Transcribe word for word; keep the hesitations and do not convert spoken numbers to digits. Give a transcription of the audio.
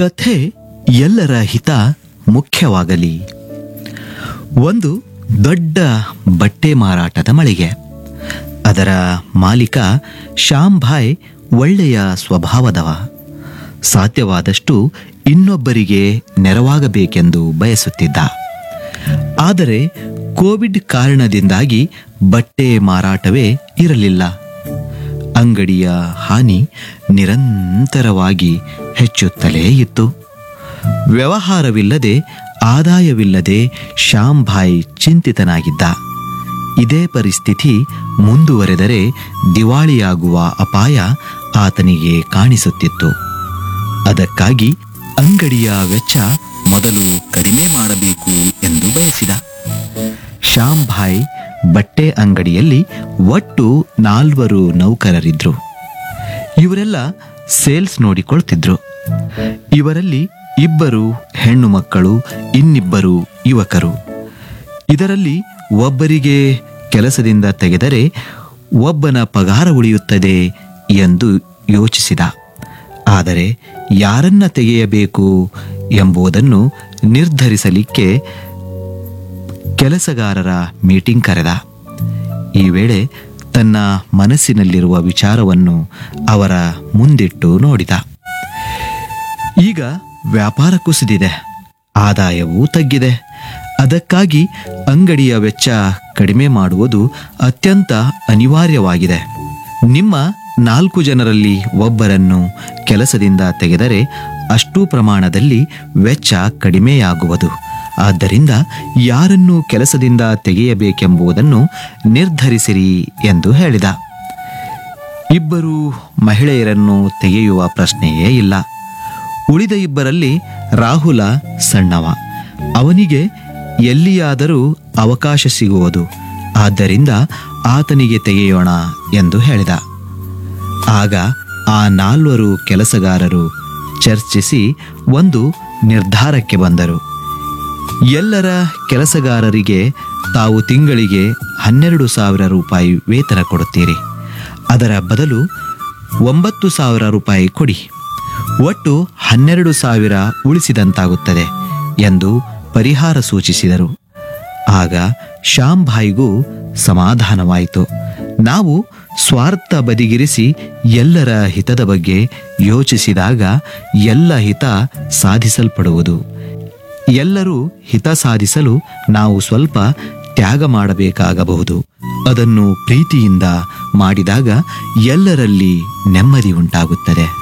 ಕಥೆ ಎಲ್ಲರ ಹಿತ ಮುಖ್ಯವಾಗಲಿ. ಒಂದು ದೊಡ್ಡ ಬಟ್ಟೆ ಮಾರಾಟದ ಮಳಿಗೆ. ಅದರ ಮಾಲೀಕ ಶ್ಯಾಮ್ಭಾಯ್ ಒಳ್ಳೆಯ ಸ್ವಭಾವದವ. ಸಾಧ್ಯವಾದಷ್ಟು ಇನ್ನೊಬ್ಬರಿಗೆ ನೆರವಾಗಬೇಕೆಂದು ಬಯಸುತ್ತಿದ್ದ. ಆದರೆ ಕೋವಿಡ್ ಕಾರಣದಿಂದಾಗಿ ಬಟ್ಟೆ ಮಾರಾಟವೇ ಇರಲಿಲ್ಲ. ಅಂಗಡಿಯ ಹಾನಿ ನಿರಂತರವಾಗಿ ಹೆಚ್ಚುತ್ತಲೇ ಇತ್ತು. ವ್ಯವಹಾರವಿಲ್ಲದೆ, ಆದಾಯವಿಲ್ಲದೆ ಶ್ಯಾಮ್ಭಾಯ್ ಚಿಂತಿತನಾಗಿದ್ದ. ಇದೇ ಪರಿಸ್ಥಿತಿ ಮುಂದುವರೆದರೆ ದಿವಾಳಿಯಾಗುವ ಅಪಾಯ ಆತನಿಗೆ ಕಾಣಿಸುತ್ತಿತ್ತು. ಅದಕ್ಕಾಗಿ ಅಂಗಡಿಯ ವೆಚ್ಚ ಮೊದಲು ಕಡಿಮೆ ಮಾಡಬೇಕು ಎಂದು ಬಯಸಿದ. ಶ್ಯಾಮ್ಭಾಯ್ ಬಟ್ಟೆ ಅಂಗಡಿಯಲ್ಲಿ ಒಟ್ಟು ನಾಲ್ವರು ನೌಕರರಿದ್ರು. ಇವರೆಲ್ಲ ಸೇಲ್ಸ್ ನೋಡಿಕೊಳ್ತಿದ್ರು. ಇವರಲ್ಲಿ ಇಬ್ಬರು ಹೆಣ್ಣು ಮಕ್ಕಳು, ಇನ್ನಿಬ್ಬರು ಯುವಕರು. ಇದರಲ್ಲಿ ಒಬ್ಬರಿಗೆ ಕೆಲಸದಿಂದ ತೆಗೆದರೆ ಒಬ್ಬನ ಪಗಾರ ಉಳಿಯುತ್ತದೆ ಎಂದು ಯೋಚಿಸಿದ. ಆದರೆ ಯಾರನ್ನ ತೆಗೆಯಬೇಕು ಎಂಬುದನ್ನು ನಿರ್ಧರಿಸಲಿಕ್ಕೆ ಕೆಲಸಗಾರರ ಮೀಟಿಂಗ್ ಕರೆದ. ಈ ವೇಳೆ ತನ್ನ ಮನಸ್ಸಿನಲ್ಲಿರುವ ವಿಚಾರವನ್ನು ಅವರ ಮುಂದಿಟ್ಟು ನೋಡಿದ. ಈಗ ವ್ಯಾಪಾರ ಕುಸಿದಿದೆ, ಆದಾಯವೂ ತಗ್ಗಿದೆ. ಅದಕ್ಕಾಗಿ ಅಂಗಡಿಯ ವೆಚ್ಚ ಕಡಿಮೆ ಮಾಡುವುದು ಅತ್ಯಂತ ಅನಿವಾರ್ಯವಾಗಿದೆ. ನಿಮ್ಮ ನಾಲ್ಕು ಜನರಲ್ಲಿ ಒಬ್ಬರನ್ನು ಕೆಲಸದಿಂದ ತೆಗೆದರೆ ಅಷ್ಟೂ ಪ್ರಮಾಣದಲ್ಲಿ ವೆಚ್ಚ ಕಡಿಮೆಯಾಗುವುದು. ಆದ್ದರಿಂದ ಯಾರನ್ನು ಕೆಲಸದಿಂದ ತೆಗೆಯಬೇಕೆಂಬುದನ್ನು ನಿರ್ಧರಿಸಿರಿ ಎಂದು ಹೇಳಿದ. ಇಬ್ಬರು ಮಹಿಳೆಯರನ್ನು ತೆಗೆಯುವ ಪ್ರಶ್ನೆಯೇ ಇಲ್ಲ. ಉಳಿದ ಇಬ್ಬರಲ್ಲಿ ರಾಹುಲ ಸಣ್ಣವ. ಅವನಿಗೆ ಎಲ್ಲಿಯಾದರೂ ಅವಕಾಶ ಸಿಗುವುದು. ಆದ್ದರಿಂದ ಆತನಿಗೆ ತೆಗೆಯೋಣ ಎಂದು ಹೇಳಿದ. ಆಗ ಆ ನಾಲ್ವರು ಕೆಲಸಗಾರರು ಚರ್ಚಿಸಿ ಒಂದು ನಿರ್ಧಾರಕ್ಕೆ ಬಂದರು. ಎಲ್ಲರ ಕೆಲಸಗಾರರಿಗೆ ತಾವು ತಿಂಗಳಿಗೆ ಹನ್ನೆರಡು ಸಾವಿರ ರೂಪಾಯಿ ವೇತನ ಕೊಡುತ್ತೀರಿ. ಅದರ ಬದಲು ಒಂಬತ್ತು ಸಾವಿರ ರೂಪಾಯಿ ಕೊಡಿ. ಒಟ್ಟು ಹನ್ನೆರಡು ಸಾವಿರ ಉಳಿಸಿದಂತಾಗುತ್ತದೆ ಎಂದು ಪರಿಹಾರ ಸೂಚಿಸಿದರು. ಆಗ ಶ್ಯಾಮ್ಭಾಯ್ಗೂ ಸಮಾಧಾನವಾಯಿತು. ನಾವು ಸ್ವಾರ್ಥ ಬದಿಗಿರಿಸಿ ಎಲ್ಲರ ಹಿತದ ಬಗ್ಗೆ ಯೋಚಿಸಿದಾಗ ಎಲ್ಲ ಹಿತ ಸಾಧಿಸಲ್ಪಡುವುದು. ಎಲ್ಲರೂ ಹಿತ ಸಾಧಿಸಲು ನಾವು ಸ್ವಲ್ಪ ತ್ಯಾಗ ಮಾಡಬೇಕಾಗಬಹುದು. ಅದನ್ನು ಪ್ರೀತಿಯಿಂದ ಮಾಡಿದಾಗ ಎಲ್ಲರಲ್ಲಿ ನೆಮ್ಮದಿ ಉಂಟಾಗುತ್ತದೆ.